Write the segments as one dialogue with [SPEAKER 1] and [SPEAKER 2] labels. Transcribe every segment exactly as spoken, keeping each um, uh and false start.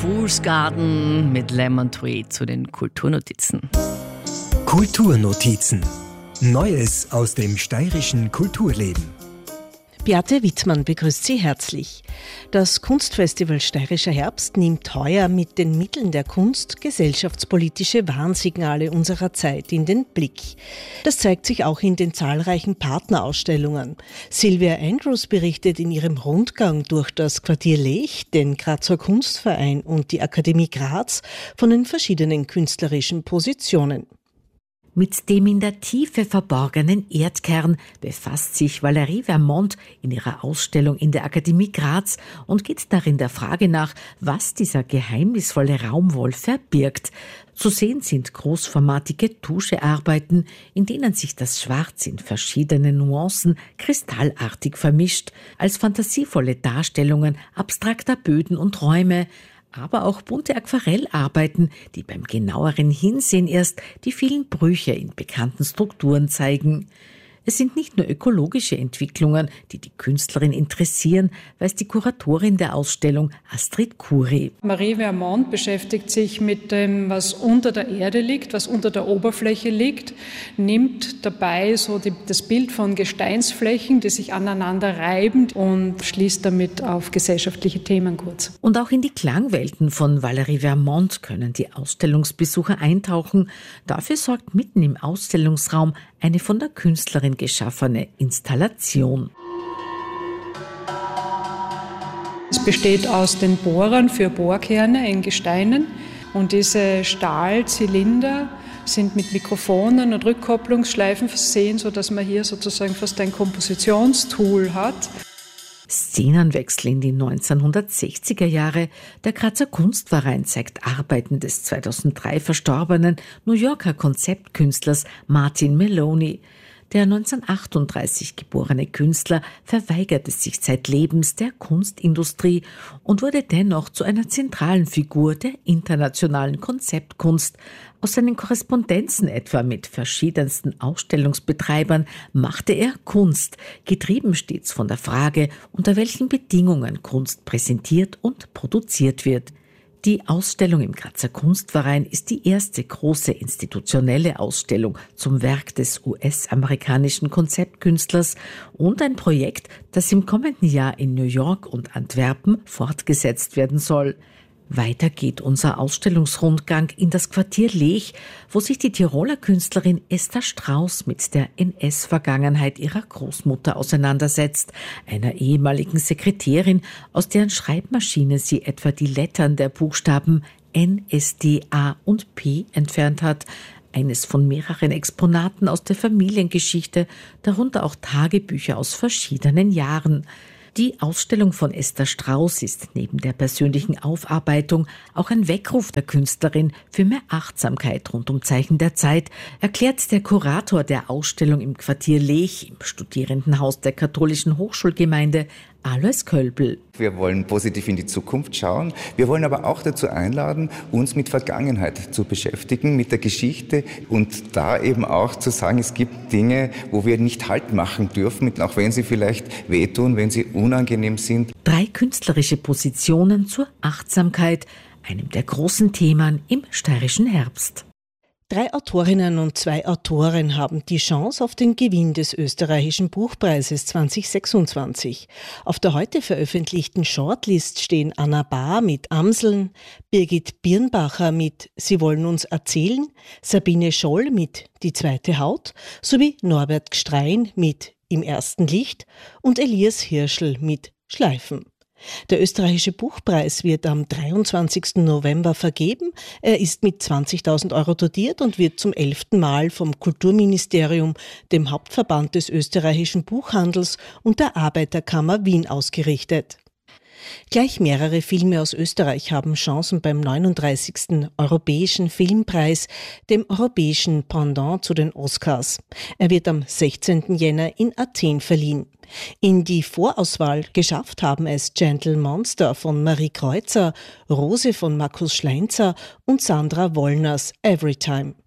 [SPEAKER 1] Fool's Garden mit Lemon Tree zu den Kulturnotizen.
[SPEAKER 2] Kulturnotizen. Neues aus dem steirischen Kulturleben.
[SPEAKER 3] Beate Wittmann begrüßt Sie herzlich. Das Kunstfestival Steirischer Herbst nimmt heuer mit den Mitteln der Kunst gesellschaftspolitische Warnsignale unserer Zeit in den Blick. Das zeigt sich auch in den zahlreichen Partnerausstellungen. Sylvia Andrews berichtet in ihrem Rundgang durch das Quartier Lech, den Grazer Kunstverein und die Akademie Graz von den verschiedenen künstlerischen Positionen.
[SPEAKER 4] Mit dem in der Tiefe verborgenen Erdkern befasst sich Valérie Vermont in ihrer Ausstellung in der Akademie Graz und geht darin der Frage nach, was dieser geheimnisvolle Raum wohl verbirgt. Zu sehen sind großformatige Tuschearbeiten, in denen sich das Schwarz in verschiedenen Nuancen kristallartig vermischt, als fantasievolle Darstellungen abstrakter Böden und Räume, aber auch bunte Aquarellarbeiten, die beim genaueren Hinsehen erst die vielen Brüche in bekannten Strukturen zeigen. Es sind nicht nur ökologische Entwicklungen, die die Künstlerin interessieren, weiß die Kuratorin der Ausstellung Astrid Kuri.
[SPEAKER 5] Valérie Vermont beschäftigt sich mit dem, was unter der Erde liegt, was unter der Oberfläche liegt, nimmt dabei so die, das Bild von Gesteinsflächen, die sich aneinander reiben und schließt damit auf gesellschaftliche Themen kurz.
[SPEAKER 4] Und auch in die Klangwelten von Valérie Vermont können die Ausstellungsbesucher eintauchen. Dafür sorgt mitten im Ausstellungsraum eine von der Künstlerin geschaffene Installation.
[SPEAKER 5] Es besteht aus den Bohrern für Bohrkerne in Gesteinen und diese Stahlzylinder sind mit Mikrofonen und Rückkopplungsschleifen versehen, sodass man hier sozusagen fast ein Kompositionstool hat.
[SPEAKER 4] Szenenwechsel in die neunzehnhundertsechziger Jahre. Der Grazer Kunstverein zeigt Arbeiten des zweitausenddrei verstorbenen New Yorker Konzeptkünstlers Martin Meloni. Der neunzehnhundertachtunddreißig geborene Künstler verweigerte sich zeitlebens der Kunstindustrie und wurde dennoch zu einer zentralen Figur der internationalen Konzeptkunst. Aus seinen Korrespondenzen etwa mit verschiedensten Ausstellungsbetreibern machte er Kunst, getrieben stets von der Frage, unter welchen Bedingungen Kunst präsentiert und produziert wird. Die Ausstellung im Grazer Kunstverein ist die erste große institutionelle Ausstellung zum Werk des U S-amerikanischen Konzeptkünstlers und ein Projekt, das im kommenden Jahr in New York und Antwerpen fortgesetzt werden soll. Weiter geht unser Ausstellungsrundgang in das Quartier Lech, wo sich die Tiroler Künstlerin Esther Strauß mit der N S-Vergangenheit ihrer Großmutter auseinandersetzt, einer ehemaligen Sekretärin, aus deren Schreibmaschine sie etwa die Lettern der Buchstaben N, S, D, A und P entfernt hat. Eines von mehreren Exponaten aus der Familiengeschichte, darunter auch Tagebücher aus verschiedenen Jahren. Die Ausstellung von Esther Strauß ist neben der persönlichen Aufarbeitung auch ein Weckruf der Künstlerin für mehr Achtsamkeit rund um Zeichen der Zeit, erklärt der Kurator der Ausstellung im Quartier Lech im Studierendenhaus der katholischen Hochschulgemeinde Alois Kölbl.
[SPEAKER 6] Wir wollen positiv in die Zukunft schauen. Wir wollen aber auch dazu einladen, uns mit Vergangenheit zu beschäftigen, mit der Geschichte und da eben auch zu sagen, es gibt Dinge, wo wir nicht Halt machen dürfen, auch wenn sie vielleicht wehtun, wenn sie unangenehm sind.
[SPEAKER 4] Drei künstlerische Positionen zur Achtsamkeit, einem der großen Themen im steirischen Herbst.
[SPEAKER 3] Drei Autorinnen und zwei Autoren haben die Chance auf den Gewinn des österreichischen Buchpreises zwanzig sechsundzwanzig. Auf der heute veröffentlichten Shortlist stehen Anna Bahr mit Amseln, Birgit Birnbacher mit Sie wollen uns erzählen, Sabine Scholl mit Die zweite Haut sowie Norbert Gstrein mit Im ersten Licht und Elias Hirschl mit Schleifen. Der österreichische Buchpreis wird am dreiundzwanzigsten November vergeben. Er ist mit zwanzigtausend Euro dotiert und wird zum elften Mal vom Kulturministerium, dem Hauptverband des österreichischen Buchhandels und der Arbeiterkammer Wien ausgerichtet. Gleich mehrere Filme aus Österreich haben Chancen beim neununddreißigsten Europäischen Filmpreis, dem europäischen Pendant zu den Oscars. Er wird am sechzehnten Jänner in Athen verliehen. In die Vorauswahl geschafft haben es Gentle Monster von Marie Kreuzer, Rose von Markus Schleinzer und Sandra Wollners Everytime.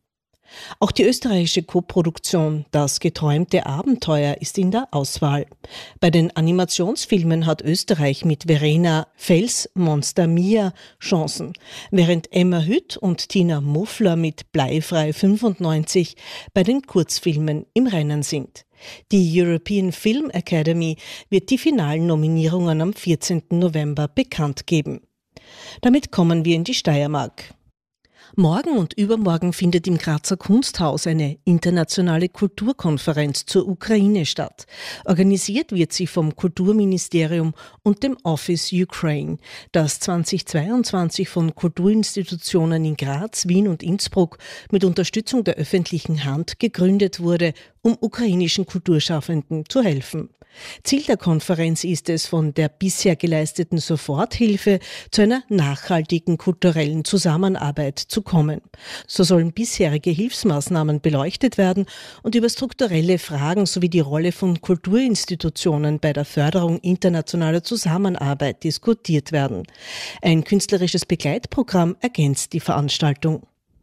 [SPEAKER 3] Auch die österreichische Koproduktion Das geträumte Abenteuer ist in der Auswahl. Bei den Animationsfilmen hat Österreich mit Verena Fels Monster Mia Chancen, während Emma Hütt und Tina Muffler mit Bleifrei fünfundneunzig bei den Kurzfilmen im Rennen sind. Die European Film Academy wird die finalen Nominierungen am vierzehnten November bekannt geben. Damit kommen wir in die Steiermark. Morgen und übermorgen findet im Grazer Kunsthaus eine internationale Kulturkonferenz zur Ukraine statt. Organisiert wird sie vom Kulturministerium und dem Office Ukraine, das zweitausendzweiundzwanzig von Kulturinstitutionen in Graz, Wien und Innsbruck mit Unterstützung der öffentlichen Hand gegründet wurde, um ukrainischen Kulturschaffenden zu helfen. Ziel der Konferenz ist es, von der bisher geleisteten Soforthilfe zu einer nachhaltigen kulturellen Zusammenarbeit zu kommen. So sollen bisherige Hilfsmaßnahmen beleuchtet werden und über strukturelle Fragen sowie die Rolle von Kulturinstitutionen bei der Förderung internationaler Zusammenarbeit diskutiert werden. Ein künstlerisches Begleitprogramm ergänzt die Veranstaltung.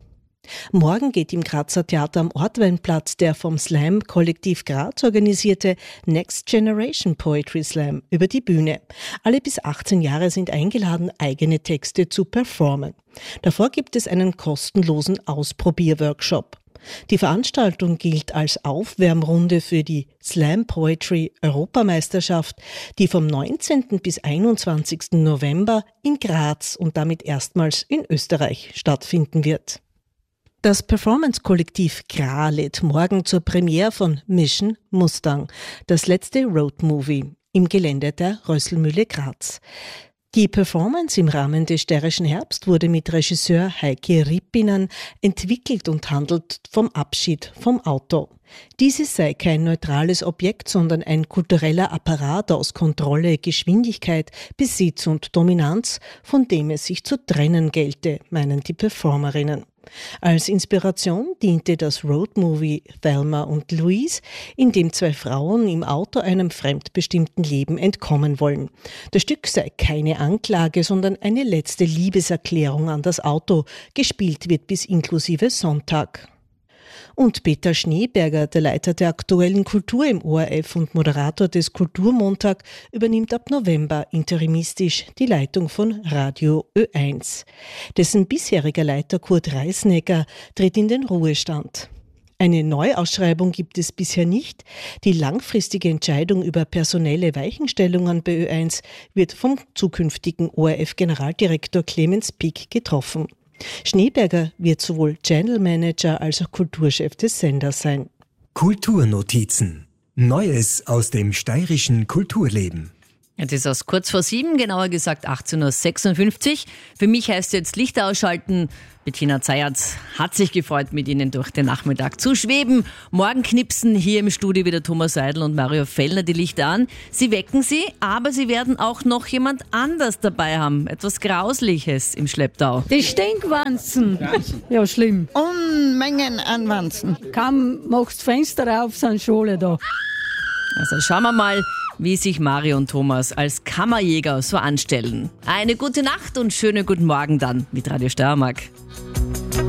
[SPEAKER 3] Morgen geht im Grazer Theater am Ortweinplatz der vom Slam-Kollektiv Graz organisierte Next Generation Poetry Slam über die Bühne. Alle bis achtzehn Jahre sind eingeladen, eigene Texte zu performen. Davor gibt es einen kostenlosen Ausprobierworkshop. Die Veranstaltung gilt als Aufwärmrunde für die Slam Poetry Europameisterschaft, die vom neunzehnten bis einundzwanzigsten November in Graz und damit erstmals in Österreich stattfinden wird. Das Performance-Kollektiv Gra lädt morgen zur Premiere von Mission Mustang, das letzte Roadmovie, im Gelände der Rösselmühle Graz. Die Performance im Rahmen des Steirischen Herbst wurde mit Regisseur Heike Rippinen entwickelt und handelt vom Abschied vom Auto. Dieses sei kein neutrales Objekt, sondern ein kultureller Apparat aus Kontrolle, Geschwindigkeit, Besitz und Dominanz, von dem es sich zu trennen gelte, meinen die Performerinnen. Als Inspiration diente das Roadmovie Thelma und Louise, in dem zwei Frauen im Auto einem fremdbestimmten Leben entkommen wollen. Das Stück sei keine Anklage, sondern eine letzte Liebeserklärung an das Auto. Gespielt wird bis inklusive Sonntag. Und Peter Schneeberger, der Leiter der aktuellen Kultur im O R F und Moderator des Kulturmontag, übernimmt ab November interimistisch die Leitung von Radio Ö eins. Dessen bisheriger Leiter Kurt Reisnecker tritt in den Ruhestand. Eine Neuausschreibung gibt es bisher nicht. Die langfristige Entscheidung über personelle Weichenstellungen bei Ö eins wird vom zukünftigen O R F-Generaldirektor Clemens Pick getroffen. Schneeberger wird sowohl Channel Manager als auch Kulturchef des Senders sein.
[SPEAKER 2] Kulturnotizen. Neues aus dem steirischen Kulturleben.
[SPEAKER 1] Es ist aus kurz vor sieben, genauer gesagt achtzehn Uhr sechsundfünfzig. Für mich heißt jetzt Lichter ausschalten. Bettina Zayatz hat sich gefreut, mit Ihnen durch den Nachmittag zu schweben. Morgen knipsen hier im Studio wieder Thomas Seidel und Mario Fellner die Lichter an. Sie wecken sie, aber sie werden auch noch jemand anders dabei haben. Etwas Grausliches im Schlepptau.
[SPEAKER 7] Die Stinkwanzen. Ja, schlimm.
[SPEAKER 8] Unmengen an Wanzen.
[SPEAKER 7] Kaum machst Fenster auf, sind Schule da.
[SPEAKER 1] Also schauen wir mal, wie sich Mario und Thomas als Kammerjäger so anstellen. Eine gute Nacht und schönen guten Morgen dann mit Radio Steiermark.